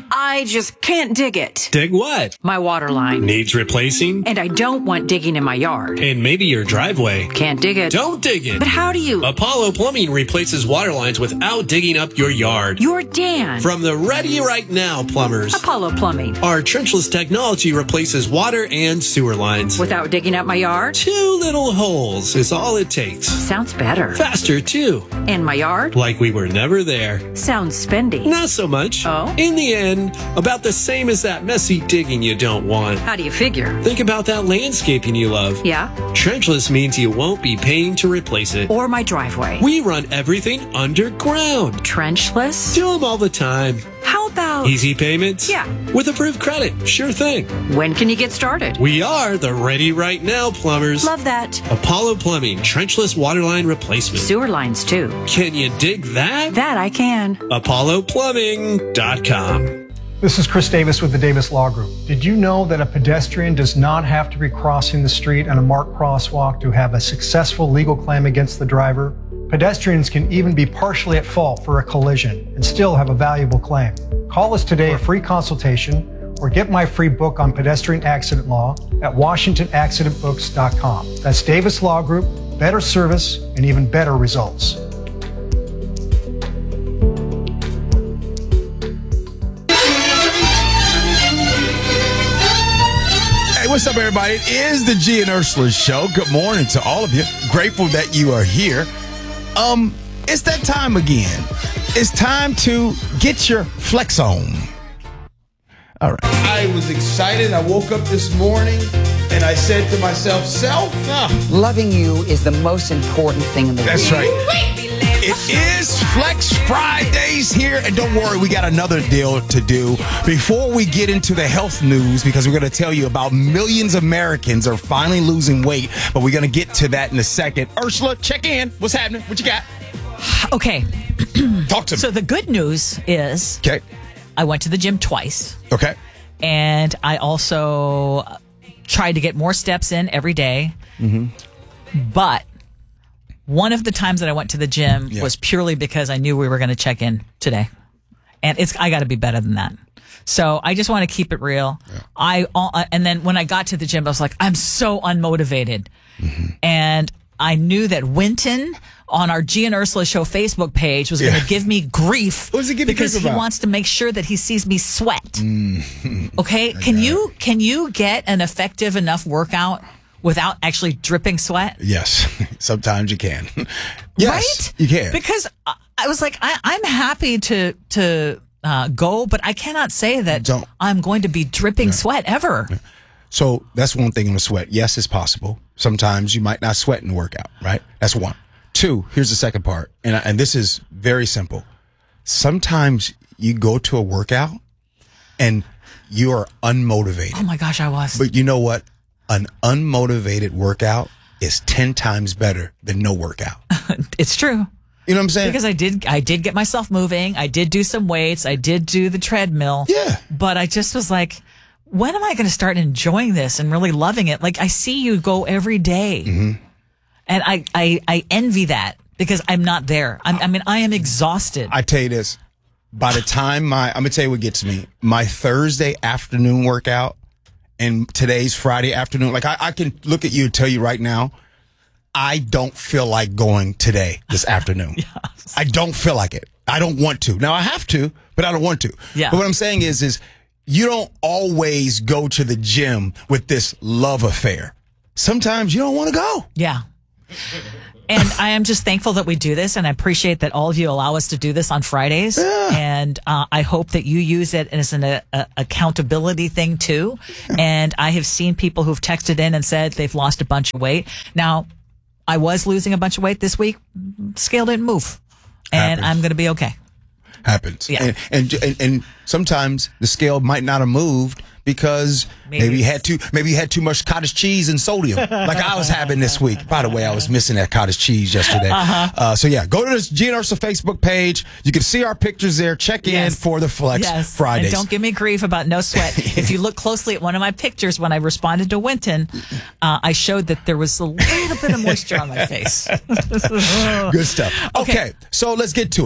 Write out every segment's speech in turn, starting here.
I just can't dig it. Dig what? My water line. Needs replacing? And I don't want digging in my yard. And maybe your driveway. Can't dig it. Don't dig it. But how do you? Apollo Plumbing replaces water lines without digging up your yard. You're Dan. From the Ready Right Now plumbers. Apollo Plumbing. Our trenchless technology replaces water and sewer lines. Without digging up my yard? 2 little holes is all it takes. Sounds better. Faster, too. And my yard? Like we were never there. Sounds spendy. Not so much. Oh? In the end, about the same as that messy digging you don't want. How do you figure? Think about that landscaping you love. Yeah? Trenchless means you won't be paying to replace it. Or my driveway. We run everything underground. Trenchless? Do them all the time. How about... Easy payments? Yeah. With approved credit. Sure thing. When can you get started? We are the Ready Right Now plumbers. Love that. Apollo Plumbing, trenchless waterline replacement. Sewer lines, too. Can you dig that? That I can. ApolloPlumbing.com. This is Chris Davis with the Davis Law Group. Did you know that a pedestrian does not have to be crossing the street on a marked crosswalk to have a successful legal claim against the driver? Pedestrians can even be partially at fault for a collision and still have a valuable claim. Call us today for a free consultation or get my free book on pedestrian accident law at WashingtonAccidentBooks.com. That's Davis Law Group, better service and even better results. What's up, everybody? It is the G and Ursula Show. Good morning to all of you. Grateful that you are here. It's that time again. It's time to get your flex on. All right. I was excited. I woke up this morning and I said to myself, loving you is the most important thing in the world. That's right. It is Flex Fridays here, and don't worry, we got another deal to do. Before we get into the health news, because we're going to tell you about millions of Americans are finally losing weight, but we're going to get to that in a second. Ursula, check in. What's happening? What you got? Okay. Talk to me. So the good news is I went to the gym twice. Okay. And I also tried to get more steps in every day. Mm-hmm. But one of the times that I went to the gym was purely because I knew we were going to check in today. And I got to be better than that. So I just want to keep it real. Yeah. And then when I got to the gym, I was like, I'm so unmotivated. Mm-hmm. And I knew that Winton on our G and Ursula Show Facebook page was going to give me grief because he wants to make sure that he sees me sweat. Mm-hmm. Okay? Can you get an effective enough workout without actually dripping sweat? Yes. Sometimes you can. Yes, right? You can. Because I was like, I'm happy to go, but I cannot say that I'm going to be dripping sweat ever. Yeah. So that's one thing in the sweat. Yes, it's possible. Sometimes you might not sweat in the workout, right? That's one. 2, here's the second part. And this is very simple. Sometimes you go to a workout and you are unmotivated. Oh my gosh, I was. But you know what? An unmotivated workout is 10 times better than no workout. It's true. You know what I'm saying? Because I did get myself moving. I did do some weights. I did do the treadmill. Yeah. But I just was like, when am I going to start enjoying this and really loving it? Like, I see you go every day. Mm-hmm. And I envy that because I'm not there. I am exhausted. I tell you this. By the time I'm going to tell you what gets me. My Thursday afternoon workout and today's Friday afternoon, like I can look at you and tell you right now, I don't feel like going today, this afternoon. Yes. I don't feel like it. I don't want to. Now I have to, but I don't want to. Yeah. But what I'm saying is you don't always go to the gym with this love affair. Sometimes you don't want to go. Yeah. And I am just thankful that we do this, and I appreciate that all of you allow us to do this on Fridays. Yeah. And I hope that you use it as an accountability thing too. And I have seen people who've texted in and said they've lost a bunch of weight. Now, I was losing a bunch of weight this week. Scale didn't move, and I'm going to be okay. Happens. Yeah. And sometimes the scale might not have moved because maybe you had too much cottage cheese and sodium, like I was having this week. By the way, I was missing that cottage cheese yesterday. So yeah, go to the G and Ursula Facebook page. You can see our pictures there. Check in for the Flex Fridays. And don't give me grief about no sweat. If you look closely at one of my pictures when I responded to Winton, I showed that there was a little bit of moisture on my face. Good stuff. Okay, so let's get to it.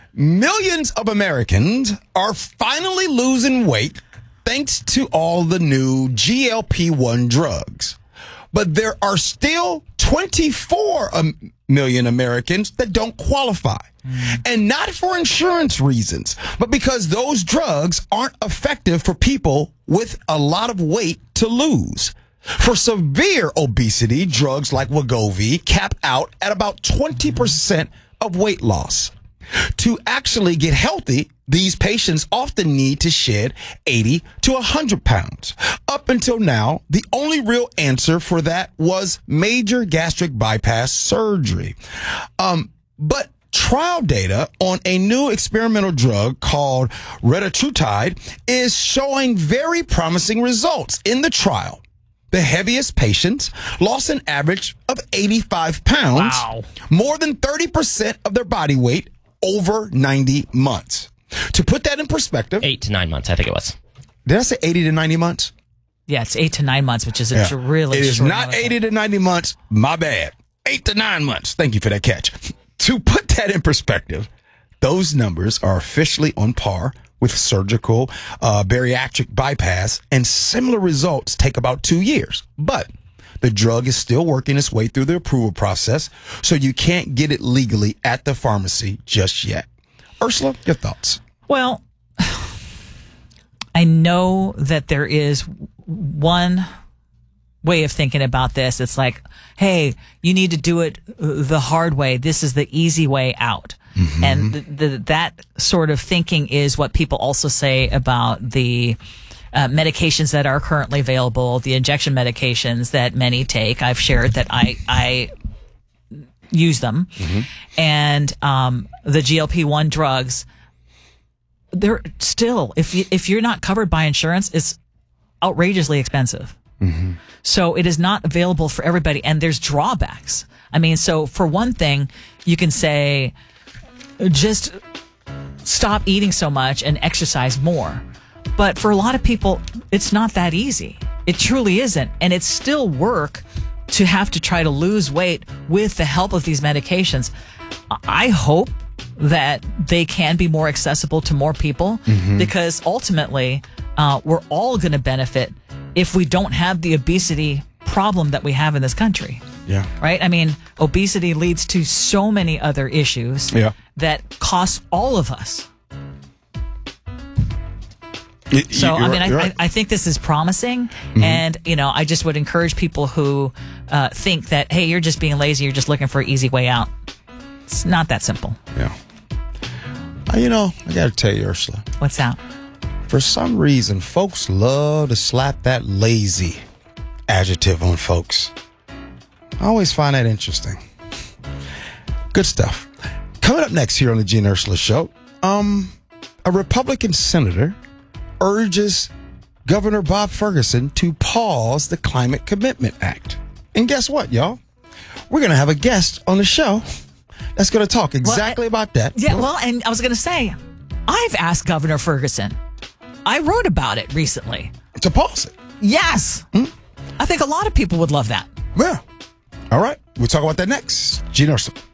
Millions of Americans are finally losing weight thanks to all the new GLP-1 drugs. But there are still 24 million Americans that don't qualify. And not for insurance reasons, but because those drugs aren't effective for people with a lot of weight to lose. For severe obesity, drugs like Wegovy cap out at about 20% of weight loss. To actually get healthy, these patients often need to shed 80 to 100 pounds. Up until now, the only real answer for that was major gastric bypass surgery. But trial data on a new experimental drug called retatrutide is showing very promising results in the trial. The heaviest patients lost an average of 85 pounds, more than 30% of their body weight over 90 months. To put that in perspective, 8 to 9 months, I think it was. Did I say 80 to 90 months? Yeah, it's 8 to 9 months, which is a really It is short not amount. 80 to 90 months. My bad. 8 to 9 months. Thank you for that catch. To put that in perspective, those numbers are officially on par with surgical bariatric bypass, and similar results take about 2 years. But the drug is still working its way through the approval process, so you can't get it legally at the pharmacy just yet. Ursula, your thoughts? Well, I know that there is one way of thinking about this. It's like, hey, you need to do it the hard way. This is the easy way out. Mm-hmm. And that sort of thinking is what people also say about the medications that are currently available, the injection medications that many take. I've shared that I use them. Mm-hmm. And the GLP-1 drugs, they're still, if you're not covered by insurance, it's outrageously expensive. Mm-hmm. So it is not available for everybody, and there's drawbacks. I mean, so for one thing, you can say, just stop eating so much and exercise more. But for a lot of people, it's not that easy. It truly isn't. And it's still work to have to try to lose weight with the help of these medications. I hope that they can be more accessible to more people, because ultimately, we're all going to benefit if we don't have the obesity problem that we have in this country. Yeah. Right? I mean, obesity leads to so many other issues that cost all of us. So, I mean, I think this is promising. Mm-hmm. And, you know, I just would encourage people who think that, hey, you're just being lazy, you're just looking for an easy way out. It's not that simple. Yeah. You know, I got to tell you, Ursula. What's that? For some reason, folks love to slap that lazy adjective on folks. I always find that interesting. Good stuff. Coming up next here on the Gene Ursula Show, a Republican senator urges Governor Bob Ferguson to pause the Climate Commitment Act. And guess what, y'all? We're going to have a guest on the show that's going to talk exactly about that. Yeah, well, and I was going to say, I've asked Governor Ferguson. I wrote about it recently. To pause it? Yes. I think a lot of people would love that. Yeah. All right. We'll talk about that next. Gene Ursula.